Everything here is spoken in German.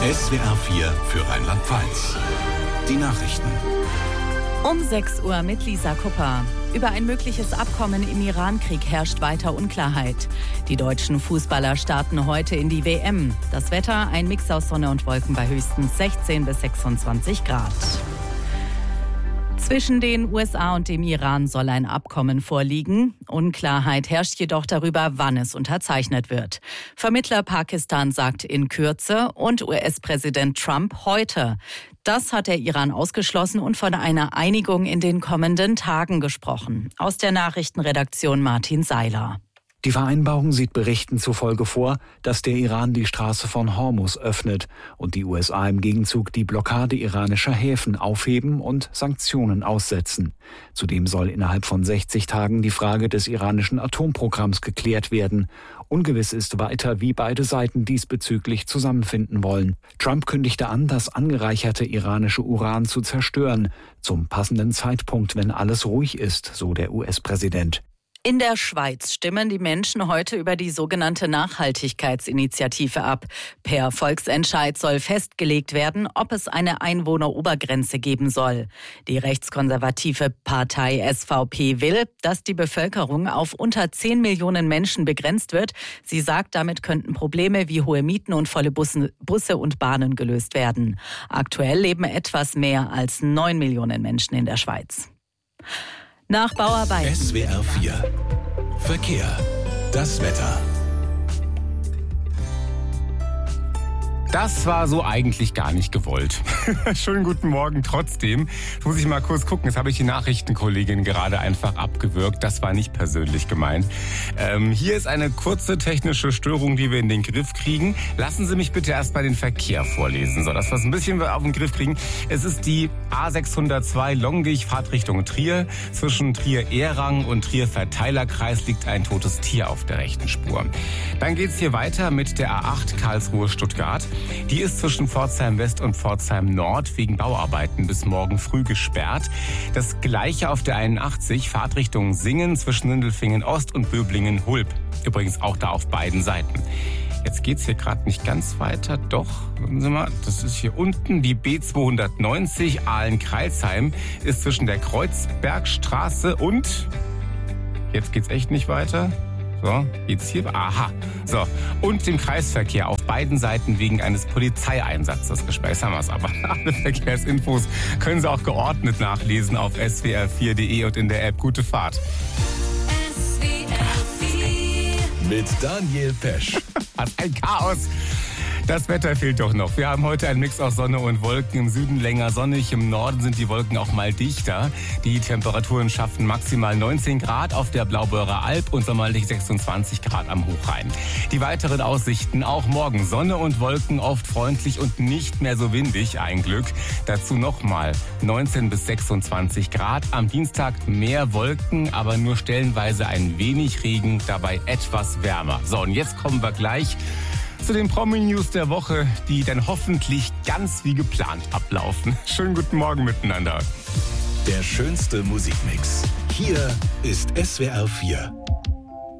SWR 4 für Rheinland-Pfalz. Die Nachrichten. Um 6 Uhr mit Lisa Kupper. Über ein mögliches Abkommen im Iran-Krieg herrscht weiter Unklarheit. Die deutschen Fußballer starten heute in die WM. Das Wetter, ein Mix aus Sonne und Wolken bei höchstens 16 bis 26 Grad. Zwischen den USA und dem Iran soll ein Abkommen vorliegen. Unklarheit herrscht jedoch darüber, wann es unterzeichnet wird. Vermittler Pakistan sagt in Kürze und US-Präsident Trump heute. Das hat der Iran ausgeschlossen und von einer Einigung in den kommenden Tagen gesprochen. Aus der Nachrichtenredaktion Martin Seiler. Die Vereinbarung sieht Berichten zufolge vor, dass der Iran die Straße von Hormuz öffnet und die USA im Gegenzug die Blockade iranischer Häfen aufheben und Sanktionen aussetzen. Zudem soll innerhalb von 60 Tagen die Frage des iranischen Atomprogramms geklärt werden. Ungewiss ist weiter, wie beide Seiten diesbezüglich zusammenfinden wollen. Trump kündigte an, das angereicherte iranische Uran zu zerstören, zum passenden Zeitpunkt, wenn alles ruhig ist, so der US-Präsident. In der Schweiz stimmen die Menschen heute über die sogenannte Nachhaltigkeitsinitiative ab. Per Volksentscheid soll festgelegt werden, ob es eine Einwohnerobergrenze geben soll. Die rechtskonservative Partei SVP will, dass die Bevölkerung auf unter 10 Millionen Menschen begrenzt wird. Sie sagt, damit könnten Probleme wie hohe Mieten und volle Busse und Bahnen gelöst werden. Aktuell leben etwas mehr als 9 Millionen Menschen in der Schweiz. Nach Bauarbeiten. SWR 4 Verkehr. Das Wetter. Das war so eigentlich gar nicht gewollt. Schönen guten Morgen trotzdem. Jetzt muss ich mal kurz gucken. Jetzt habe ich die Nachrichtenkollegin gerade einfach abgewürgt. Das war nicht persönlich gemeint. Hier ist eine kurze technische Störung, die wir in den Griff kriegen. Lassen Sie mich bitte erst mal den Verkehr vorlesen, so dass wir es ein bisschen auf den Griff kriegen. Es ist die A602 Longdich, Fahrtrichtung Trier. Zwischen Trier-Ehrang und Trier-Verteilerkreis liegt ein totes Tier auf der rechten Spur. Dann geht's hier weiter mit der A8 Karlsruhe-Stuttgart. Die ist zwischen Pforzheim West und Pforzheim Nord wegen Bauarbeiten bis morgen früh gesperrt. Das gleiche auf der 81 Fahrtrichtung Singen zwischen Sindelfingen Ost und Böblingen Hulb. Übrigens auch da auf beiden Seiten. Jetzt geht's hier gerade nicht ganz weiter. Doch, warten Sie mal, das ist hier unten die B290 Aalen-Kreilsheim ist zwischen der Kreuzbergstraße und jetzt geht's echt nicht weiter. So, geht's hier? Aha. So, und dem Kreisverkehr auf beiden Seiten wegen eines Polizeieinsatzes gesperrt. Haben wir es aber. Alle Verkehrsinfos können Sie auch geordnet nachlesen auf swr4.de und in der App Gute Fahrt. Mit Daniel Pesch. Was ein Chaos. Das Wetter fehlt doch noch. Wir haben heute einen Mix aus Sonne und Wolken. Im Süden länger sonnig, im Norden sind die Wolken auch mal dichter. Die Temperaturen schaffen maximal 19 Grad auf der Blaubeurer Alb und sommerlich 26 Grad am Hochrhein. Die weiteren Aussichten auch morgen. Sonne und Wolken, oft freundlich und nicht mehr so windig, ein Glück. Dazu nochmal 19 bis 26 Grad. Am Dienstag mehr Wolken, aber nur stellenweise ein wenig Regen, dabei etwas wärmer. So, und jetzt kommen wir gleich zu den Promi-News der Woche, die dann hoffentlich ganz wie geplant ablaufen. Schönen guten Morgen miteinander. Der schönste Musikmix. Hier ist SWR 4.